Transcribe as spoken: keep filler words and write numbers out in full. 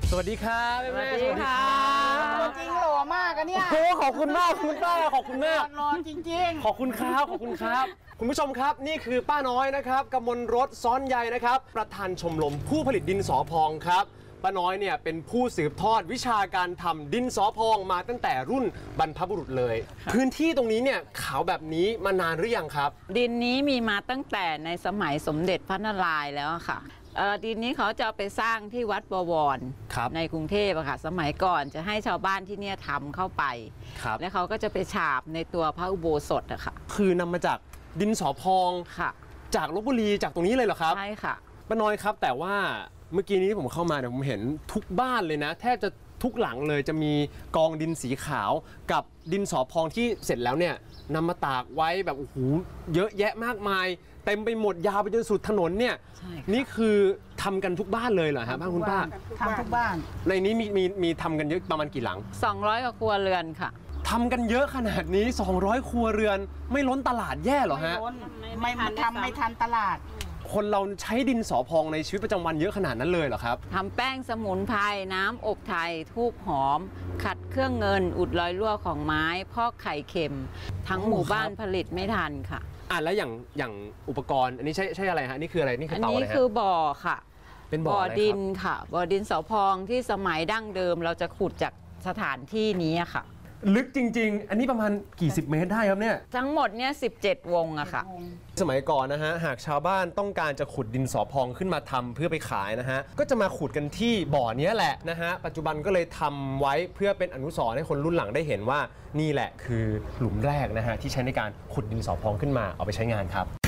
สวัสดีครับแม่แม่สวัสดีค่ะตัวจริงหล่อมากอะเนี่ยโอ้ขอบคุณมากคุณป้าขอบคุณมากหล่อจริงๆขอบคุณครับขอบคุณครับคุณผู้ชมครับนี่คือป้าน้อยนะครับกมลรสซ้อนใยนะครับประธานชมรมผู้ผลิตดินสอพองครับป้าน้อยเนี่ยเป็นผู้สืบทอดวิชาการทำดินสอพองมาตั้งแต่รุ่นบรรพบุรุษเลยพื้นที่ตรงนี้เนี่ยขาวแบบนี้มานานหรือยังครับดินนี้มีมาตั้งแต่ในสมัยสมเด็จพระนารายณ์แล้วค่ะดินนี้เขาจะไปสร้างที่วัดบวรในกรุงเทพอะค่ะสมัยก่อนจะให้ชาวบ้านที่เนี่ยทำเข้าไปแล้วเขาก็จะไปฉาบในตัวพระอุโบสถอะค่ะคือนำมาจากดินสอพองค่ะจากลพบุรีจากตรงนี้เลยเหรอครับใช่ค่ะป้าน้อยครับแต่ว่าเมื่อกี้นี้ผมเข้ามาเนี่ยผมเห็นทุกบ้านเลยนะแทบจะทุกหลังเลยจะมีกองดินสีขาวกับดินสอพองที่เสร็จแล้วเนี่ยนำมาตากไว้แบบโอ้โหเยอะแยะมากมายเต็มไปหมดยาวไปจนสุดถนนเนี่ยนี่คือทำกันทุกบ้านเลยเหรอฮะบ้านคุณป้าทำทุกบ้านในนี้มีมีมีทำกันเยอะประมาณกี่หลังสองร้อยกว่าครัวเรือนค่ะทำกันเยอะขนาดนี้สองร้อยครัวเรือนไม่ล้นตลาดแย่เหรอฮะไม่ไม่ทำไม่ทันตลาดคนเราใช้ดินสอพองในชีวิตประจำวันเยอะขนาดนั้นเลยเหรอครับทำแป้งสมุนไพรน้ำอบไทยทูบหอมขัดเครื่องเงินอุดรอยรั่วของไม้พอกไข่เค็มทั้งหมู่บ้านผลิตไม่ทันค่ะอ่ะแล้วอย่างอย่างอุปกรณ์อันนี้ใช่ใช่อะไรฮะนี่คืออะไรนี่คือเตาอะไรฮะอันนี้คือบ่อค่ะเป็นบ่อดินค่ะบ่อดินสอพองที่สมัยดั้งเดิมเราจะขุดจากสถานที่นี้ค่ะลึกจริงๆอันนี้ประมาณกี่สิบเมตรได้ครับเนี่ยทั้งหมดเนี่ยสิบเจ็ดวงอะค่ะสมัยก่อนนะฮะหากชาวบ้านต้องการจะขุดดินสอพองขึ้นมาทำเพื่อไปขายนะฮะก็จะมาขุดกันที่บ่อนี้แหละนะฮะปัจจุบันก็เลยทำไว้เพื่อเป็นอนุสรณ์ให้คนรุ่นหลังได้เห็นว่านี่แหละคือหลุมแรกนะฮะที่ใช้ในการขุดดินสอพองขึ้นมาเอาไปใช้งานครับ